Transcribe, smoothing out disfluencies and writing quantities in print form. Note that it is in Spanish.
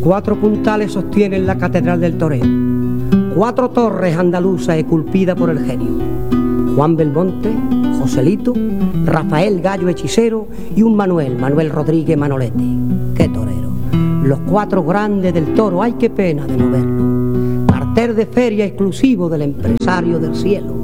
4 puntales sostienen la catedral del toreo, 4 torres andaluzas esculpidas por el genio: Juan Belmonte, Joselito, Rafael Gallo Hechicero y un Manuel Rodríguez Manolete. ¡Qué torero! Los 4 grandes del toro, ¡ay qué pena de no verlo! Cartel de feria exclusivo del empresario del cielo.